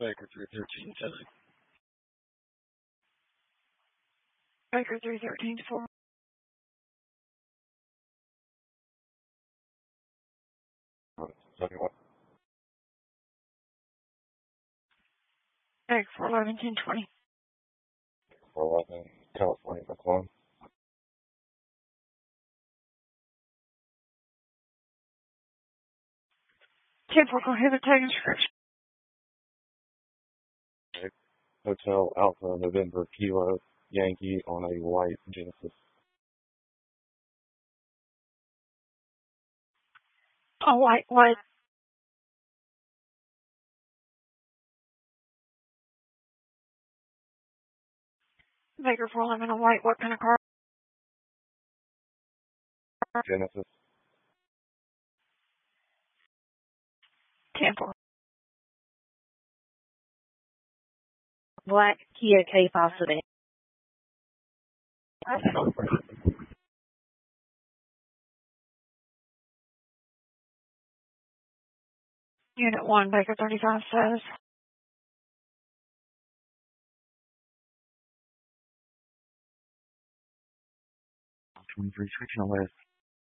Baker 313 7. Baker 313 4. Second one. Baker 411 1020. 411, California, Brooklyn. Temple, go ahead and take inscription. Hotel Alpha November Kilo Yankee on a white Genesis. Oh, white, what? Baker 411, a white, what kind of car? Genesis. Temple. Black Kia K5 sedan. Unit 1, Baker 35 says. 23 switching west.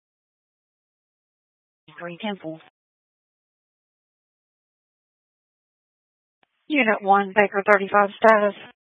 3 Temple. Unit 1, Baker 35 status.